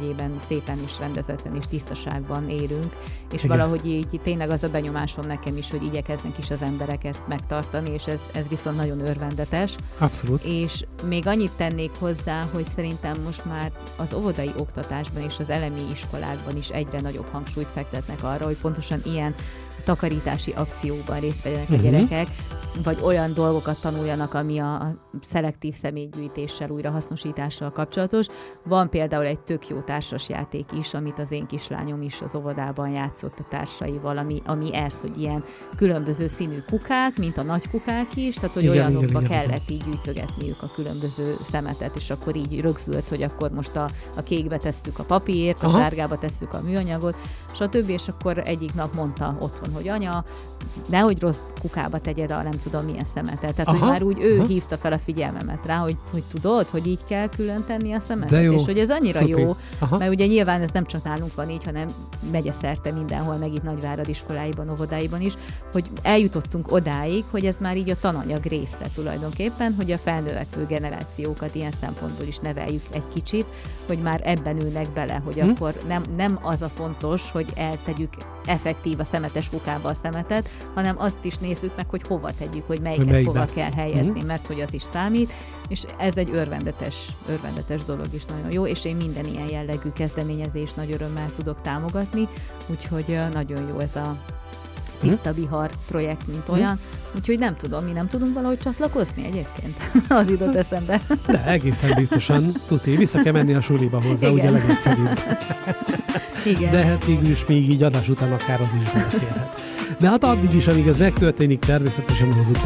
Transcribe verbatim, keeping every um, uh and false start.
megyében szépen és rendezetten és tisztaságban élünk, és Igen. valahogy így tényleg az a benyomásom nekem is, hogy igyekeznek is az emberek ezt megtartani, és ez, ez viszont nagyon örvendetes. Abszolút. És még annyit tennék hozzá, hogy szerintem most már az óvodai oktatásban és az elemi iskolákban is egyre nagyobb hangsúlyt fektetnek arra, hogy pontosan ilyen takarítási akcióban részt vegyenek a Uh-huh. gyerekek, vagy olyan dolgokat tanuljanak, ami a, a szelektív személygyűjtéssel, újrahasznosítással kapcsolatos. Van például egy tök jó társasjáték is, amit az én kislányom is az óvodában játszott a társaival, ami, ami ez, hogy ilyen különböző színű kukák, mint a nagy kukák is, tehát hogy Igen, olyanokba igen, igen, kellett így gyűjtögetniük a különböző szemetet, és akkor így rögzült, hogy akkor most a, a kékbe tesszük a papírt, a Aha. sárgába tesszük a műanyagot, stb. És akkor egyik nap mondta otthon, hogy anya, nehogy rossz kukába tegyed a nem tudom milyen szemetet. Tehát, Aha, hogy már úgy ő aha. hívta fel a figyelmemet rá, hogy, hogy tudod, hogy így kell külön tenni a De szemetet, jó. és hogy ez annyira Szupi. jó, Aha. mert ugye nyilván ez nem csak nálunk van így, hanem megyeszerte mindenhol, meg itt Nagyvárad iskoláiban, óvodáiban is, hogy eljutottunk odáig, hogy ez már így a tananyag része tulajdonképpen, hogy a felnövekvő generációkat ilyen szempontból is neveljük egy kicsit, hogy már ebben ülnek bele, hogy Hm. akkor nem, nem az a fontos, hogy eltegyük effektív a szemetes kukába a szemetet, hanem azt is nézzük meg, hogy hova tegyük, hogy melyiket melyikbe. hova kell helyezni, Mhm. mert hogy az is számít, és ez egy örvendetes, örvendetes dolog is nagyon jó, és én minden ilyen jellegű kezdeményezést nagy örömmel tudok támogatni, úgyhogy ö, nagyon jó ez a Tiszta Bihar projekt, mint olyan, úgyhogy nem tudom, mi nem tudunk valahogy csatlakozni egyébként? Az jutott eszembe. De egészen biztosan, tuti, vissza kell menni a suliba hozzá, Igen. ugye legegyszerűbb. Igen. De hát végül is még így adás után akár az is beleférhet. De hát addig is, amíg ez megtörténik, természetesen ahhoz